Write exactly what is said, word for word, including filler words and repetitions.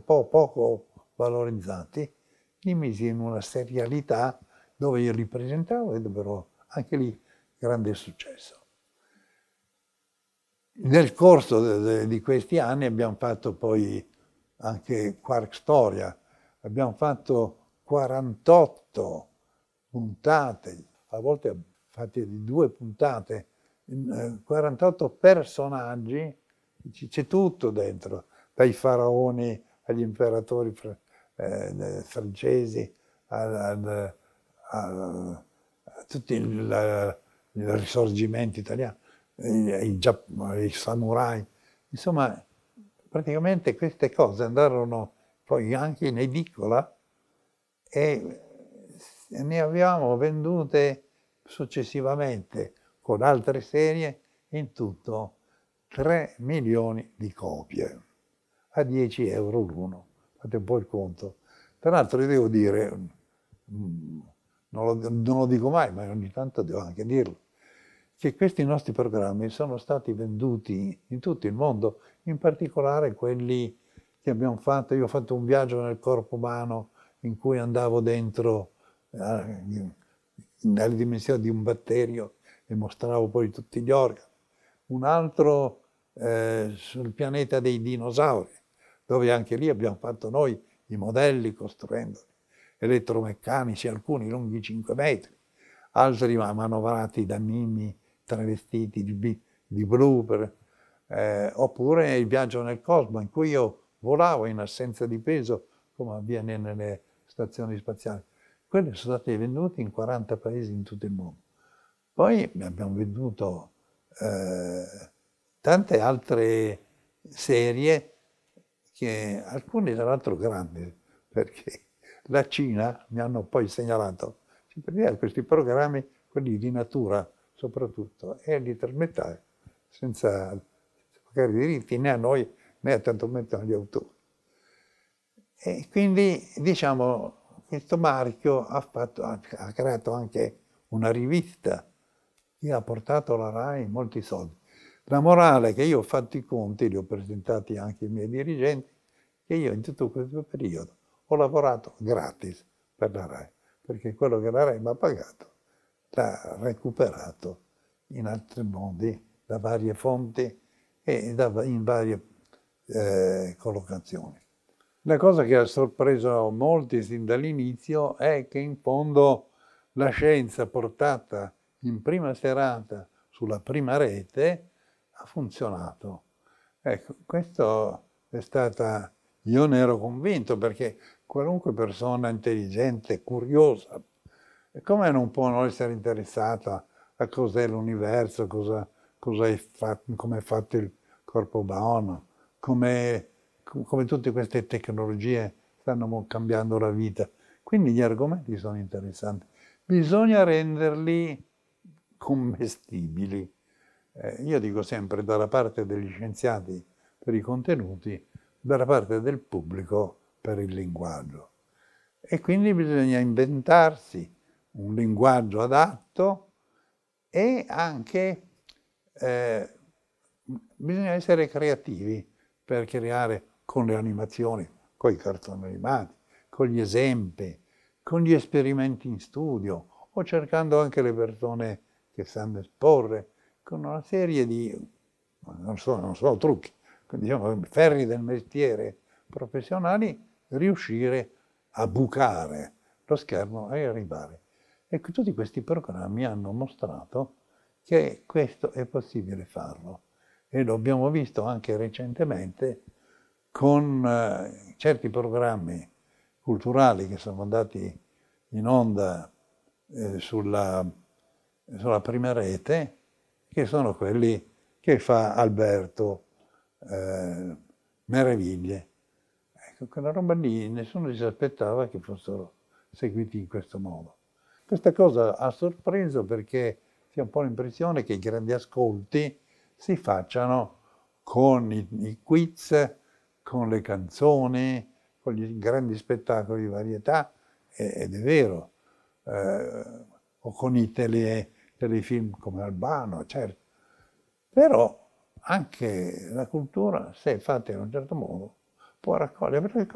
po' poco valorizzati, li misi in una serialità dove io li presentavo e dove anche lì grande successo. Nel corso de, de, di questi anni abbiamo fatto poi anche Quark Storia, abbiamo fatto quarantotto puntate, a volte fatte di due puntate, quarantotto personaggi, c'è tutto dentro, dai faraoni agli imperatori eh, francesi, al, al, al, a tutti il, il risorgimento italiano, i, i, i samurai, insomma praticamente queste cose andarono poi anche in edicola e ne abbiamo vendute successivamente con altre serie in tutto tre milioni di copie a dieci euro l'uno. Fate un po' il conto. Tra l'altro io devo dire, non lo, non lo dico mai, ma ogni tanto devo anche dirlo, che questi nostri programmi sono stati venduti in tutto il mondo, in particolare quelli che abbiamo fatto. Io ho fatto un viaggio nel corpo umano in cui andavo dentro eh, nelle dimensioni di un batterio e mostravo poi tutti gli organi. Un altro eh, sul pianeta dei dinosauri, dove anche lì abbiamo fatto noi i modelli costruendoli, elettromeccanici, alcuni lunghi cinque metri, altri manovrati da mimi travestiti di, di blu, per, eh, oppure il viaggio nel cosmo in cui io volavo in assenza di peso, come avviene nelle stazioni spaziali. Quelli sono stati venduti in quaranta paesi in tutto il mondo. Poi abbiamo venduto eh, tante altre serie, che alcune tra l'altro grandi, perché la Cina mi hanno poi segnalato, questi programmi, quelli di natura soprattutto, e li trasmettere senza pagare diritti né a noi né a tantomeno agli autori. E quindi diciamo questo marchio ha, fatto, ha creato anche una rivista che ha portato alla RAI molti soldi. La morale è che io ho fatto i conti, li ho presentati anche ai miei dirigenti, che io in tutto questo periodo ho lavorato gratis per la RAI, perché quello che la RAI mi ha pagato l'ha recuperato in altri modi, da varie fonti e da, in varie eh, collocazioni. La cosa che ha sorpreso molti sin dall'inizio è che in fondo la scienza portata in prima serata sulla prima rete ha funzionato. Ecco, questo è stata, io ne ero convinto, perché qualunque persona intelligente, curiosa, come non può non essere interessata a cos'è l'universo, cosa, cosa è fatto, come è fatto il corpo umano, come, come tutte queste tecnologie stanno cambiando la vita. Quindi gli argomenti sono interessanti. Bisogna renderli commestibili. Eh, io dico sempre dalla parte degli scienziati per i contenuti, dalla parte del pubblico per il linguaggio. E quindi bisogna inventarsi un linguaggio adatto e anche eh, bisogna essere creativi per creare con le animazioni, con i cartoni animati, con gli esempi, con gli esperimenti in studio o cercando anche le persone che sanno esporre, con una serie di, non so, non so trucchi, diciamo, ferri del mestiere professionali, riuscire a bucare lo schermo e arrivare. E tutti questi programmi hanno mostrato che questo è possibile farlo. E lo abbiamo visto anche recentemente con eh, certi programmi culturali che sono andati in onda eh, sulla, sulla prima rete, che sono quelli che fa Alberto eh, Meraviglie. Ecco, quella roba lì nessuno si aspettava che fossero seguiti in questo modo. Questa cosa ha sorpreso perché si ha un po' l'impressione che i grandi ascolti si facciano con i, i quiz, con le canzoni, con gli grandi spettacoli di varietà, ed è vero, eh, o con i tele, telefilm come Albano, certo. Però anche la cultura, se fatta in un certo modo, può raccogliere, perché